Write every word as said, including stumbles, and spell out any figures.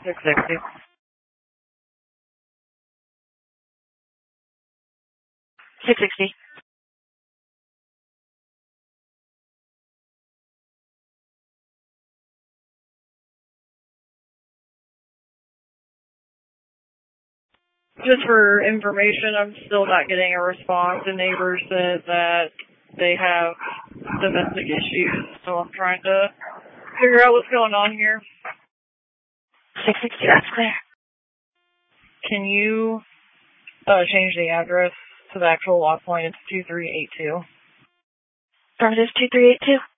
six sixty. six sixty. Just for information, I'm still not getting a response. The neighbors said that they have domestic issues, so I'm trying to figure out what's going on here. six sixty, that's clear. Can you uh, change the address to the actual lock point? It's two three eight two. Affirmative two three eight two.